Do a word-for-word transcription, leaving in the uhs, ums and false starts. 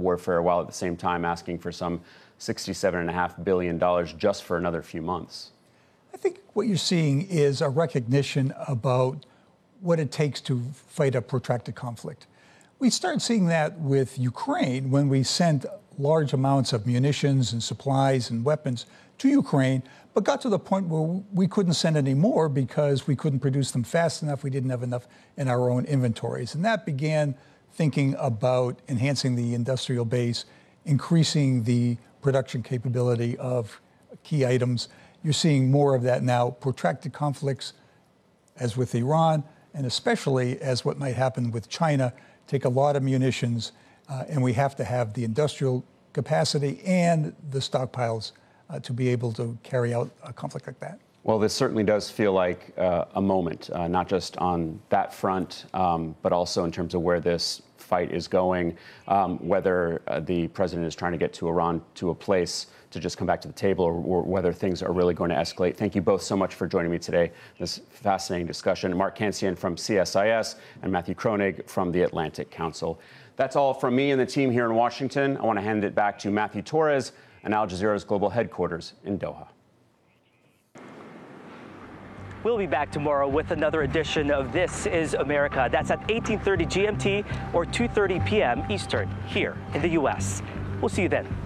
warfare, while at the same time asking for some sixty-seven point five billion dollars just for another few months. I think what you're seeing is a recognition about what it takes to fight a protracted conflict. We started seeing that with Ukraine when we sent large amounts of munitions and supplies and weapons to Ukraine, but got to the point where we couldn't send any more because we couldn't produce them fast enough. We didn't have enough in our own inventories. And that began thinking about enhancing the industrial base, increasing the production capability of key items. You're seeing more of that now. Protracted conflicts, as with Iran, and especially as what might happen with China, take a lot of munitions, uh, and we have to have the industrial capacity and the stockpiles uh, to be able to carry out a conflict like that. Well, this certainly does feel like uh, a moment, uh, not just on that front, um, but also in terms of where this fight is going, um, whether uh, the president is trying to get to Iran to a place to just come back to the table, or, or whether things are really going to escalate. Thank you both so much for joining me today. This fascinating discussion. Mark Cancian from C S I S and Matthew Kronig from the Atlantic Council. That's all from me and the team here in Washington. I want to hand it back to Matthew Torres and Al Jazeera's global headquarters in Doha. We'll be back tomorrow with another edition of This is America. That's at eighteen thirty G M T or two thirty p m Eastern here in the U S. We'll see you then.